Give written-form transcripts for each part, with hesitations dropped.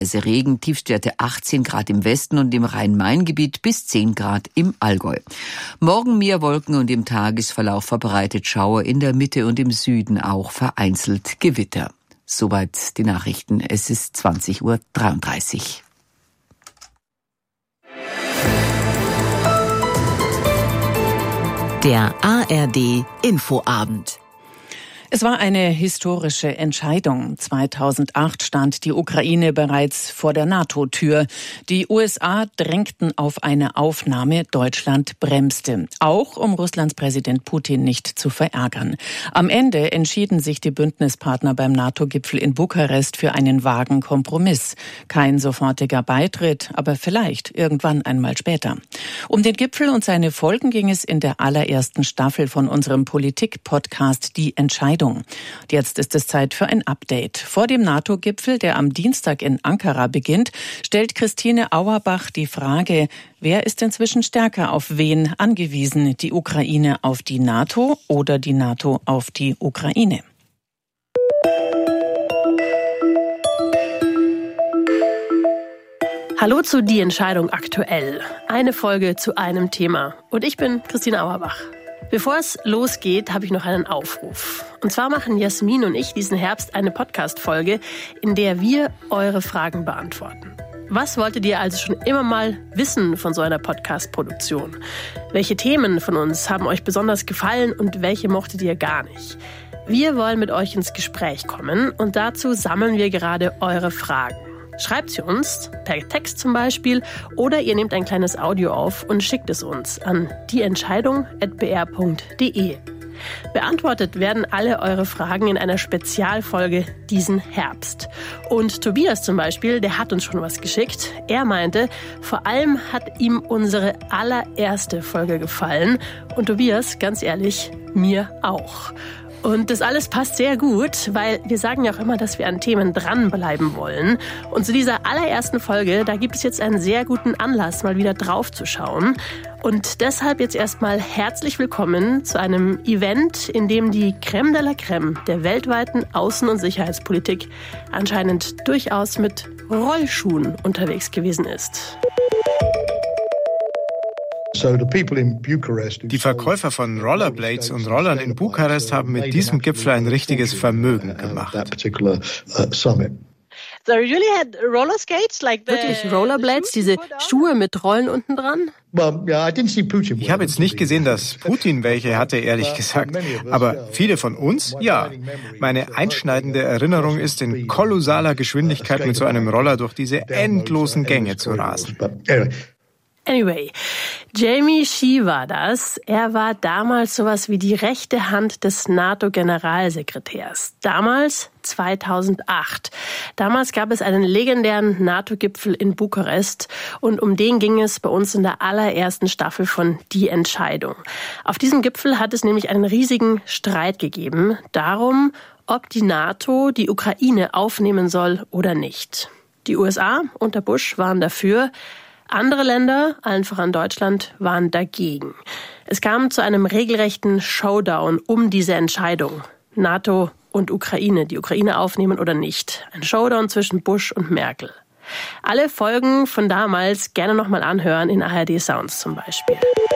Regen, Tiefstwerte 18 Grad im Westen und im Rhein-Main-Gebiet bis 10 Grad im Allgäu. Morgen mehr Wolken und im Tagesverlauf verbreitet Schauer, in der Mitte und im Süden auch vereinzelt Gewitter. Soweit die Nachrichten. Es ist 20:33 Uhr. Der ARD Infoabend. Es war eine historische Entscheidung. 2008 stand die Ukraine bereits vor der NATO-Tür. Die USA drängten auf eine Aufnahme, Deutschland bremste. Auch um Russlands Präsident Putin nicht zu verärgern. Am Ende entschieden sich die Bündnispartner beim NATO-Gipfel in Bukarest für einen vagen Kompromiss. Kein sofortiger Beitritt, aber vielleicht irgendwann einmal später. Um den Gipfel und seine Folgen ging es in der allerersten Staffel von unserem Politik-Podcast Die Entscheidung. Jetzt ist es Zeit für ein Update. Vor dem NATO-Gipfel, der am Dienstag in Ankara beginnt, stellt Christine Auerbach die Frage, wer ist inzwischen stärker auf wen angewiesen? Die Ukraine auf die NATO oder die NATO auf die Ukraine? Hallo zu Die Entscheidung aktuell. Eine Folge zu einem Thema. Und ich bin Christine Auerbach. Bevor es losgeht, habe ich noch einen Aufruf. Und zwar machen Jasmin und ich diesen Herbst eine Podcast-Folge, in der wir eure Fragen beantworten. Was wolltet ihr also schon immer mal wissen von so einer Podcast-Produktion? Welche Themen von uns haben euch besonders gefallen und welche mochtet ihr gar nicht? Wir wollen mit euch ins Gespräch kommen und dazu sammeln wir gerade eure Fragen. Schreibt sie uns, per Text zum Beispiel, oder ihr nehmt ein kleines Audio auf und schickt es uns an dieentscheidung@br.de. Beantwortet werden alle eure Fragen in einer Spezialfolge diesen Herbst. Und Tobias zum Beispiel, der hat uns schon was geschickt. Er meinte, vor allem hat ihm unsere allererste Folge gefallen. Und Tobias, ganz ehrlich, mir auch. Und das alles passt sehr gut, weil wir sagen ja auch immer, dass wir an Themen dranbleiben wollen. Und zu dieser allerersten Folge, da gibt es jetzt einen sehr guten Anlass, mal wieder drauf zu schauen. Und deshalb jetzt erstmal herzlich willkommen zu einem Event, in dem die Crème de la Crème der weltweiten Außen- und Sicherheitspolitik anscheinend durchaus mit Rollschuhen unterwegs gewesen ist. Die Verkäufer von Rollerblades und Rollern in Bukarest haben mit diesem Gipfel ein richtiges Vermögen gemacht. Wirklich Rollerblades, diese Schuhe mit Rollen unten dran? Ich habe jetzt nicht gesehen, dass Putin welche hatte, ehrlich gesagt. Aber viele von uns, ja. Meine einschneidende Erinnerung ist, in kolossaler Geschwindigkeit mit so einem Roller durch diese endlosen Gänge zu rasen. Anyway, Jamie Shih war das. Er war damals sowas wie die rechte Hand des NATO-Generalsekretärs. Damals 2008. Damals gab es einen legendären NATO-Gipfel in Bukarest und um den ging es bei uns in der allerersten Staffel von Die Entscheidung. Auf diesem Gipfel hat es nämlich einen riesigen Streit gegeben darum, ob die NATO die Ukraine aufnehmen soll oder nicht. Die USA unter Bush waren dafür. Andere Länder, allen voran Deutschland, waren dagegen. Es kam zu einem regelrechten Showdown um diese Entscheidung. NATO und Ukraine, die Ukraine aufnehmen oder nicht. Ein Showdown zwischen Bush und Merkel. Alle Folgen von damals gerne nochmal anhören in ARD Sounds zum Beispiel.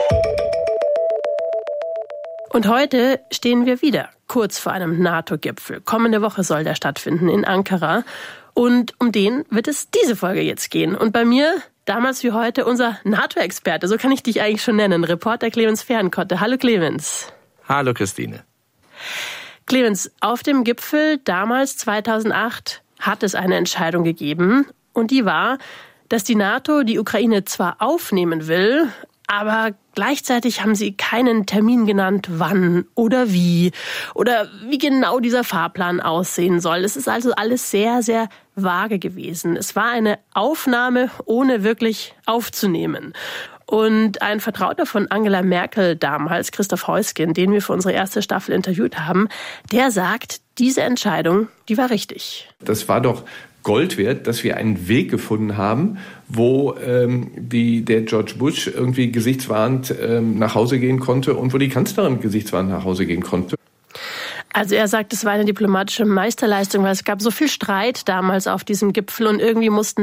Und heute stehen wir wieder kurz vor einem NATO-Gipfel. Kommende Woche soll der stattfinden in Ankara. Und um den wird es diese Folge jetzt gehen. Und bei mir damals wie heute unser NATO-Experte, so kann ich dich eigentlich schon nennen, Reporter Clemens Fernkotte. Hallo Clemens. Hallo Christine. Clemens, auf dem Gipfel damals 2008 hat es eine Entscheidung gegeben und die war, dass die NATO die Ukraine zwar aufnehmen will, aber gleichzeitig haben sie keinen Termin genannt, wann oder wie genau dieser Fahrplan aussehen soll. Es ist also alles sehr, sehr vage gewesen. Es war eine Aufnahme, ohne wirklich aufzunehmen. Und ein Vertrauter von Angela Merkel damals, Christoph Heusgen, den wir für unsere erste Staffel interviewt haben, der sagt, diese Entscheidung, die war richtig. Das war doch Gold wert, dass wir einen Weg gefunden haben, wo der George Bush irgendwie gesichtswahrend nach Hause gehen konnte und wo die Kanzlerin gesichtswahrend nach Hause gehen konnte. Also er sagt, es war eine diplomatische Meisterleistung, weil es gab so viel Streit damals auf diesem Gipfel und irgendwie mussten